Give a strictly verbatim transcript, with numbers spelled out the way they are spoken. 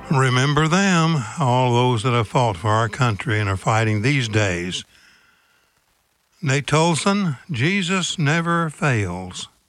Remember them, all those that have fought for our country and are fighting these days. Nate Tolson, Jesus never fails.